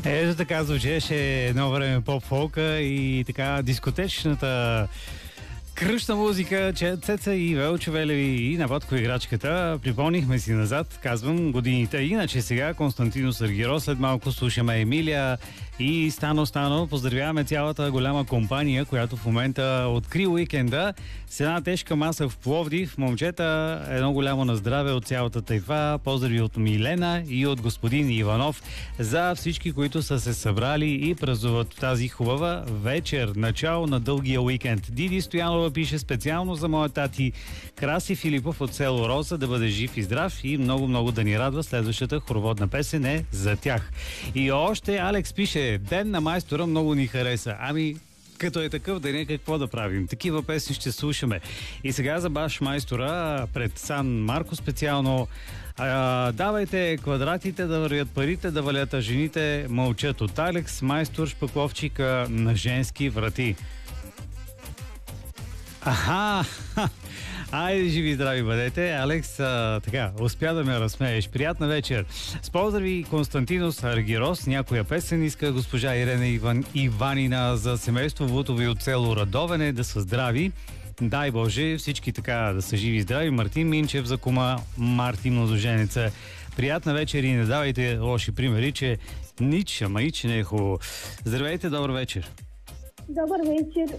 Ето така звучеше едно време поп-фолка и така дискотечната кръщна музика, Цеца и Велчо Велеви и Наводко играчката. Припомнихме си назад, казвам, годините. Иначе сега Константинос Аргирос, след малко слушаме Емилия и Стано. Поздравяваме цялата голяма компания, която в момента откри уикенда с една тежка маса в Пловдив. Момчета, едно голямо на здраве от цялата тайфа. Поздрави от Милена и от господин Иванов за всички, които са се събрали и празнуват тази хубава вечер. Начало на дългия уикенд. Диди Стоянова пише специално за моя тати Краси Филипов от село Роза, да бъде жив и здрав и много да ни радва. Следващата хороводна песен е за тях. И още Алекс пише: Ден на майстора много ни хареса. Ами, като е такъв ден, какво да правим? Такива песни ще слушаме. И сега за баш майстора пред Сан Марко специално. Давайте квадратите да вървят парите, да валят, а жените мълчат. От Алекс, майстор шпакловчика на женски врати. Аха! Айде, живи и здрави бъдете. Алекс, така, успя да ме разсмееш. Приятна вечер. С поздрави Константинос Аргирос. Някоя песен иска госпожа Ирена Иванина за семейство Вутови от село Радовене, да са здрави. Дай Боже, всички така да са живи и здрави. Мартин Минчев за кума Марти младоженеца. Приятна вечер и не давайте лоши примери, че нич не е хубаво. Здравейте, добър вечер. Добър вечер.